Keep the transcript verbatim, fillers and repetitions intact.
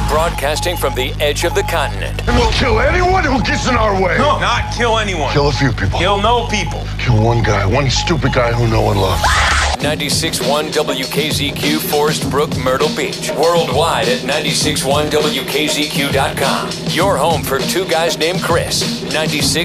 Broadcasting from the edge of the continent. And we'll kill anyone who gets in our way. No, not kill anyone. Kill a few people. Kill no people. Kill one guy, one stupid guy who no one loves. ninety-six point one W K Z Q, Forest Brook, Myrtle Beach. Worldwide at ninety-six point one W K Z Q dot com. Your home for two guys named Chris. ninety-six